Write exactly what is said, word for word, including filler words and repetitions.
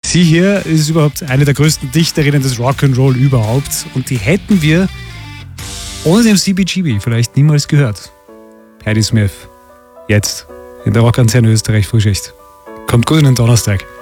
Sie hier ist überhaupt eine der größten Dichterinnen des Rock'n'Roll überhaupt. Und die hätten wir ohne den C B G B vielleicht niemals gehört. Patti Smith. Jetzt in der Rockantenne Österreich Frühschicht. Kommt gut in den Donnerstag.